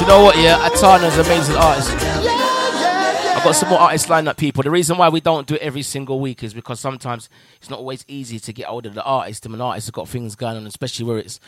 you know what, yeah? Atana's an amazing artist. I've got some more artists lined up, people. The reason why we don't do it every single week is because sometimes it's not always easy to get hold of the artist. And an artist has got things going on, especially where it's